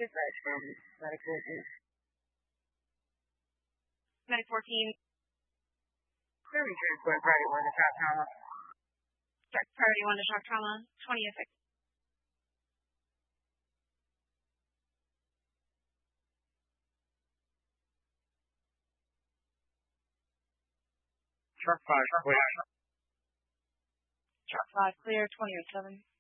dispatch from Medic 14. Medic 14. Clearly transport priority 1 to shock trauma. Priority 1 to shock trauma. 20-6. Truck 5 clear. Truck 5 clear. 20-7.